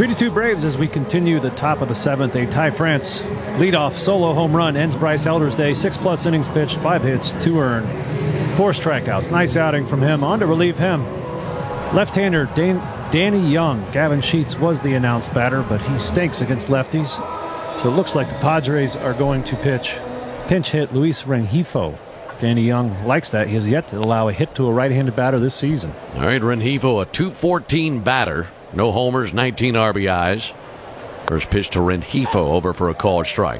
3-2 Braves as we continue the top of the seventh. A Ty France leadoff solo home run ends Bryce Elder's day. 6+ innings pitched, 5 hits, 2 earned, 4 strikeouts. Nice outing from him. On to relieve him, left-hander Danny Young. Gavin Sheets was the announced batter, but he stinks against lefties. So it looks like the Padres are going to pinch hit Luis Rengifo. Danny Young likes that. He has yet to allow a hit to a right-handed batter this season. All right, Rengifo, a .214 batter. No homers, 19 RBIs. First pitch to Rengifo, over for a called strike.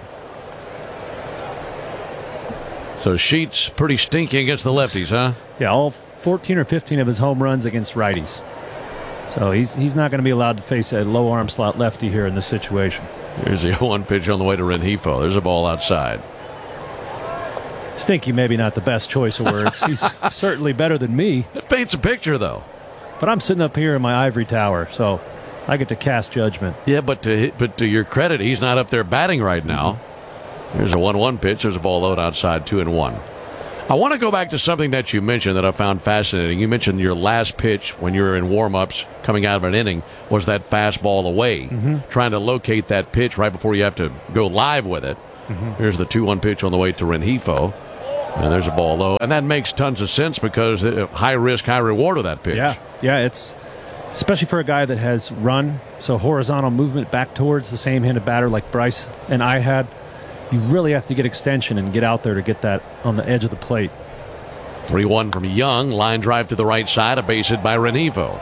So Sheets pretty stinky against the lefties, huh? Yeah, all 14 or 15 of his home runs against righties. So he's not going to be allowed to face a low arm slot lefty here in this situation. Here's the 0-1 pitch on the way to Rengifo. There's a ball outside. Stinky, maybe not the best choice of words. He's certainly better than me. It paints a picture, though. But I'm sitting up here in my ivory tower, so I get to cast judgment. Yeah, but to your credit, he's not up there batting right now. Here's a 1-1 pitch. There's a ball low outside, 2-1. I want to go back to something that you mentioned that I found fascinating. You mentioned your last pitch when you were in warm-ups coming out of an inning was that fastball away, trying to locate that pitch right before you have to go live with it. Here's the 2-1 pitch on the way to Rengifo. And there's a ball low. And that makes tons of sense because high risk, high reward of that pitch. Yeah, it's especially for a guy that has run, so horizontal movement back towards the same-handed batter like Bryce and I had. You really have to get extension and get out there to get that on the edge of the plate. 3-1 from Young. Line drive to the right side. A base hit by Rengifo.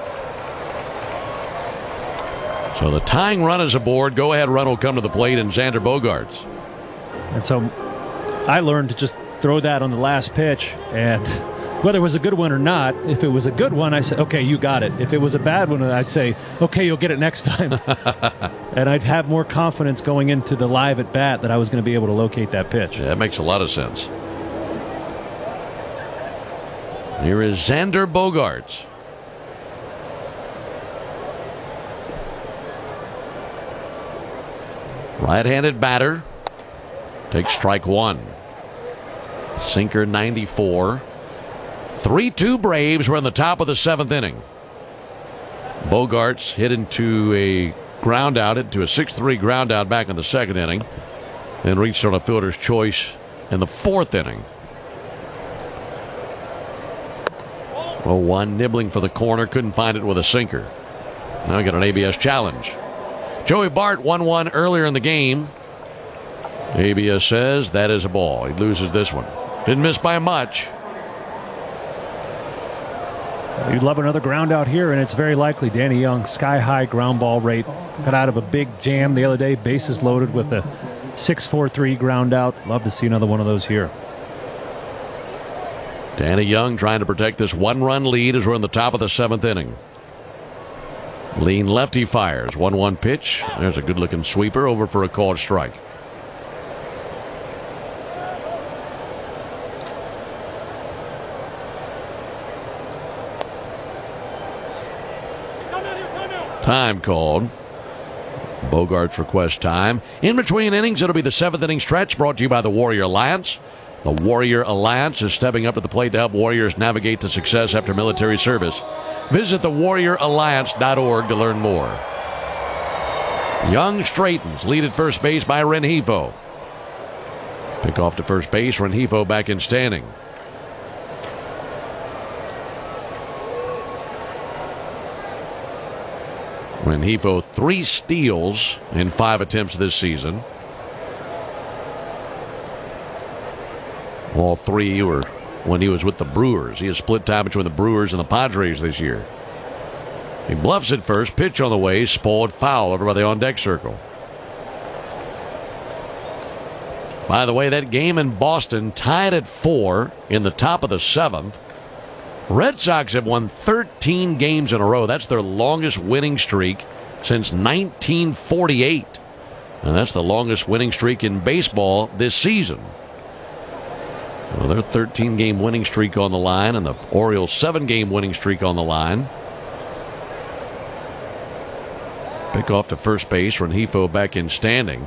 So the tying run is aboard. Go-ahead run will come to the plate, and Xander Bogaerts. And so I learned to just throw that on the last pitch, and whether it was a good one or not, if it was a good one, I said, okay, you got it. If it was a bad one, I'd say, okay, you'll get it next time. And I'd have more confidence going into the live at bat that I was going to be able to locate that pitch. Yeah, that makes a lot of sense. Here is Xander Bogaerts. Right-handed batter. Takes strike one. Sinker 94. 3-2 Braves. We're in the top of the seventh inning. Bogaerts hit into a ground out, into a 6-3 ground out back in the second inning. Then reached on a fielder's choice in the fourth inning. 0-1 nibbling for the corner. Couldn't find it with a sinker. Now we got an ABS challenge. Joey Bart 1-1 earlier in the game. ABS says that is a ball. He loses this one. Didn't miss by much. You'd love another ground out here, and it's very likely. Danny Young, sky-high ground ball rate. Got out of a big jam the other day. Bases loaded with a 6-4-3 ground out. Love to see another one of those here. Danny Young trying to protect this one-run lead as we're in the top of the seventh inning. Lean lefty fires. 1-1 pitch. There's a good-looking sweeper over for a called strike. Time called. Bogaerts request time. In between innings, it'll be the seventh inning stretch brought to you by the Warrior Alliance. The Warrior Alliance is stepping up to the plate to help warriors navigate to success after military service. Visit thewarrioralliance.org to learn more. Young straightens. Lead at first base by Rengifo. Pick off to first base. Rengifo back in standing. Rengifo 3 steals in 5 attempts this season. All 3 were when he was with the Brewers. He has split time between the Brewers and the Padres this year. He bluffs at first. Pitch on the way. Spoiled foul over by the on-deck circle. By the way, that game in Boston tied at 4 in the top of the 7th. Red Sox have won 13 games in a row. That's their longest winning streak since 1948. And that's the longest winning streak in baseball this season. Well, their 13-game winning streak on the line and the Orioles' 7-game winning streak on the line. Pick off to first base. Rengifo back in standing.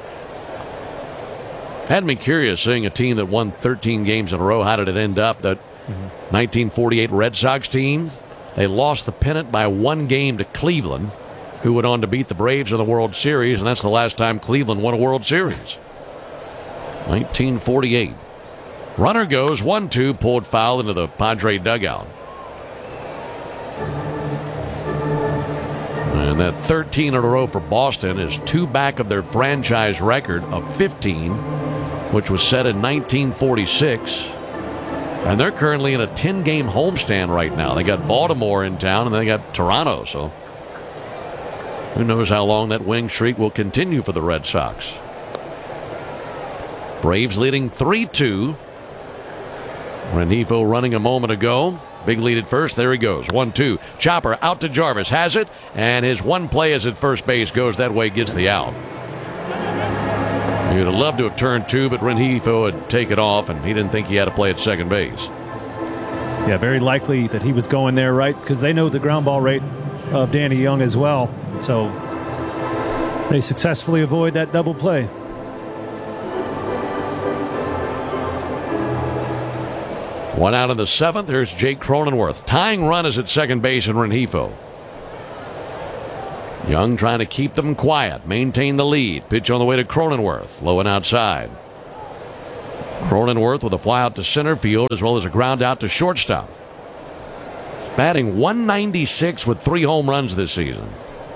Had me curious seeing a team that won 13 games in a row. How did it end up? That 1948 Red Sox team, they lost the pennant by 1 game to Cleveland. who went on to beat the Braves in the World Series, and that's the last time Cleveland won a World Series. 1948. Runner goes 1-2, pulled foul into the Padre dugout. And that 13 in a row for Boston is 2 back of their franchise record of 15, which was set in 1946. And they're currently in a 10-game homestand right now. They got Baltimore in town, and they got Toronto. So who knows how long that winning streak will continue for the Red Sox. Braves leading 3-2. Rengifo running a moment ago. Big lead at first. There he goes. 1-2. Chopper out to Jarvis. Has it. And his one play is at first base. Goes that way. Gets the out. He would have loved to have turned 2, but Rengifo had taken off, and he didn't think he had to play at second base. Yeah, very likely that he was going there, right? Because they know the ground ball rate of Danny Young as well. So they successfully avoid that double play. One out in the 7th. Here's Jake Cronenworth. Tying run is at second base in Rengifo. Young trying to keep them quiet, maintain the lead. Pitch on the way to Cronenworth, low and outside. Cronenworth with a fly out to center field as well as a ground out to shortstop. He's batting .196 with 3 home runs this season.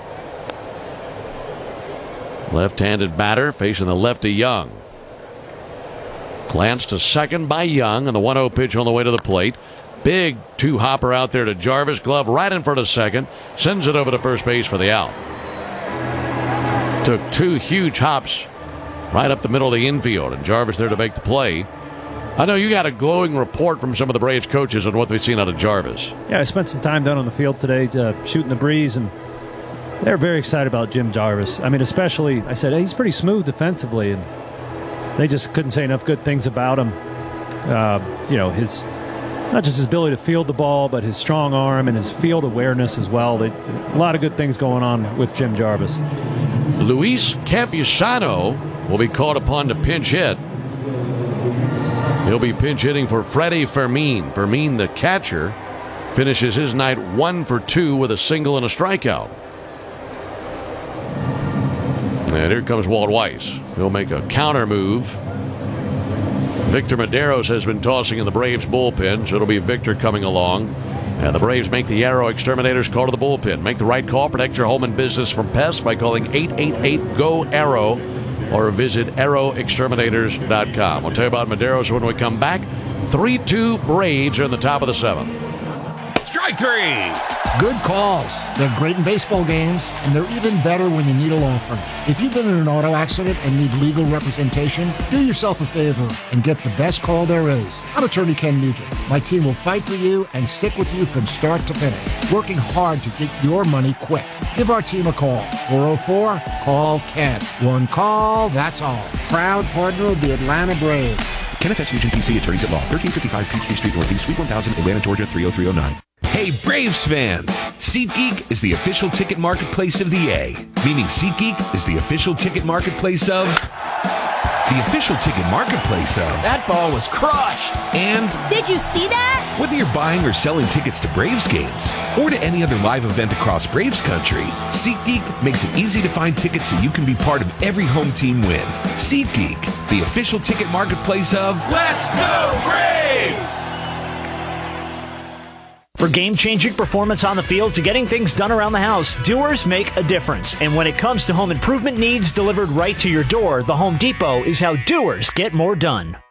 Left-handed batter facing the lefty Young. Glance to second by Young, and the 1-0 pitch on the way to the plate. Big 2-hopper out there to Jarvis. Glove right in front of second. Sends it over to first base for the out. Took 2 huge hops right up the middle of the infield, and Jarvis there to make the play. I know you got a glowing report from some of the Braves coaches on what they've seen out of Jarvis. Yeah, I spent some time down on the field today shooting the breeze, and they're very excited about Jim Jarvis. I mean, especially, I said, hey, he's pretty smooth defensively, and they just couldn't say enough good things about him. His not just his ability to field the ball, but his strong arm and his field awareness as well. A lot of good things going on with Jim Jarvis. Luis Campusano will be called upon to pinch hit. He'll be pinch hitting for Freddie Fermin. Fermin, the catcher, finishes his night 1 for 2 with a single and a strikeout. And here comes Walt Weiss. He'll make a counter move. Victor Medeiros has been tossing in the Braves bullpen, so it'll be Victor coming along. And the Braves make the Arrow Exterminators call to the bullpen. Make the right call. Protect your home and business from pests by calling 888-GO-ARROW or visit arrowexterminators.com. We'll tell you about Medeiros when we come back. 3-2 Braves are in the top of the 7th. Strike 3. Good calls. They're great in baseball games, and they're even better when you need a law firm. If you've been in an auto accident and need legal representation, do yourself a favor and get the best call there is. I'm attorney Ken Nugent. My team will fight for you and stick with you from start to finish, working hard to get your money quick. Give our team a call. 404-CALL-KEN. One call, that's all. Proud partner of the Atlanta Braves. Kenneth S. Nugent, PC, attorneys at law. 1355 Peachtree Street Northeast, Suite 1000, Atlanta, Georgia, 30309. Hey, Braves fans! SeatGeek is the official ticket marketplace of the A, meaning SeatGeek is the official ticket marketplace of... The official ticket marketplace of... That ball was crushed! And... Did you see that? Whether you're buying or selling tickets to Braves games, or to any other live event across Braves country, SeatGeek makes it easy to find tickets so you can be part of every home team win. SeatGeek, the official ticket marketplace of... Let's go Braves! For game-changing performance on the field to getting things done around the house, doers make a difference. And when it comes to home improvement needs delivered right to your door, the Home Depot is how doers get more done.